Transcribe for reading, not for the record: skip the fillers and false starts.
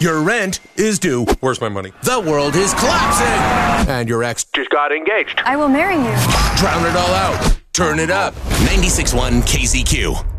Your rent is due. Where's my money? The world is collapsing. And your ex just got engaged. I will marry you. Drown it all out. Turn it up. 96.1 KZQ.